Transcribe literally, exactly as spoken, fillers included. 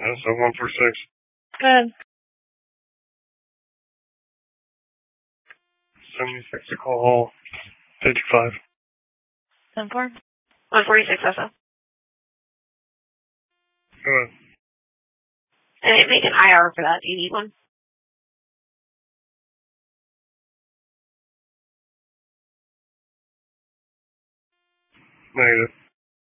Yeah, so one four six. Good. seventy-six to call fifty-five. ten four. one forty-six also. Go ahead. I didn't make an I R for that. Do you need one? Negative.